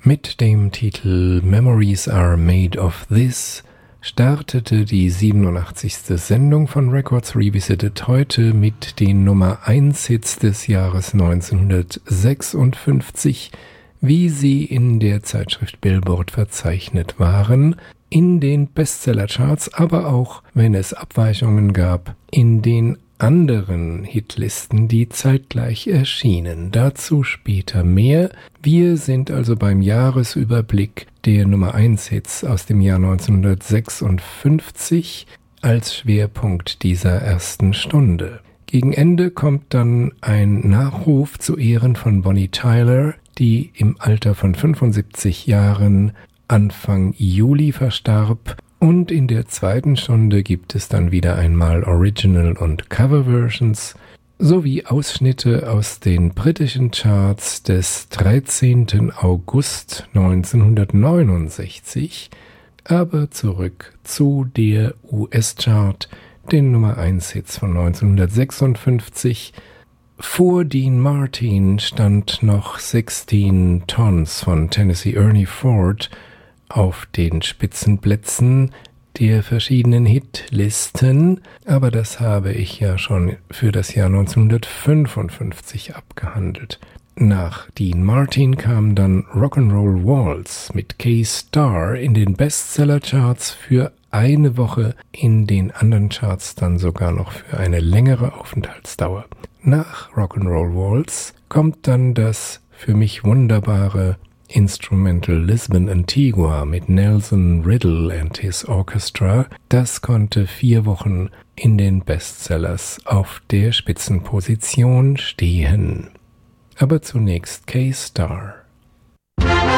Mit dem Titel Memories Are Made of This startete die 87. Sendung von Records Revisited heute mit den Nummer 1 Hits des Jahres 1956, wie sie in der Zeitschrift Billboard verzeichnet waren, in den Bestsellercharts, aber auch, wenn es Abweichungen gab, in den anderen Hitlisten, die zeitgleich erschienen. Dazu später mehr. Wir sind also beim Jahresüberblick der Nummer 1 Hits aus dem Jahr 1956 als Schwerpunkt dieser ersten Stunde. Gegen Ende kommt dann ein Nachruf zu Ehren von Bonnie Tyler, die im Alter von 75 Jahren Anfang Juli verstarb. Und in der zweiten Stunde gibt es dann wieder einmal Original- und Coverversions sowie Ausschnitte aus den britischen Charts des 13. August 1969, aber zurück zu der US-Chart, den Nummer 1 Hits von 1956. Vor Dean Martin stand noch 16 Tons von Tennessee Ernie Ford auf den Spitzenplätzen der verschiedenen Hitlisten, aber das habe ich ja schon für das Jahr 1955 abgehandelt. Nach Dean Martin kam dann Rock'n'Roll Waltz mit K-Star in den Bestsellercharts für eine Woche, in den anderen Charts dann sogar noch für eine längere Aufenthaltsdauer. Nach Rock'n'Roll Waltz kommt dann das für mich wunderbare Instrumental Lisbon Antigua mit Nelson Riddle and his Orchestra. Das konnte 4 Wochen in den Bestsellers auf der Spitzenposition stehen. Aber zunächst K-Star.